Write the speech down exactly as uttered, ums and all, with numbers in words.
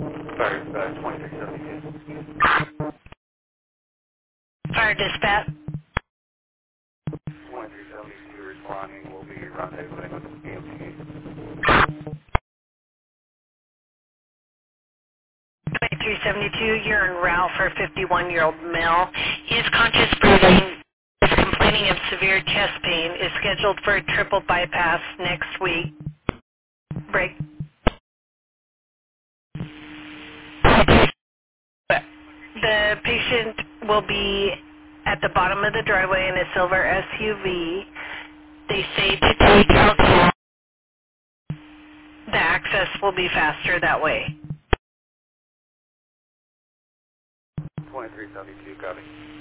Fire, uh, twenty-three seventy-two. Fire dispatch. twenty-three seventy-two responding. We'll be rendezvousing with the E M T. twenty-three seventy-two, you're en route for a fifty-one-year-old male. He is conscious breathing, is complaining of severe chest pain, is scheduled for a triple bypass next week. Break. The patient will be at the bottom of the driveway in a silver S U V. They say to take alcohol. The access will be faster that way. twenty-three seventy-two, copy.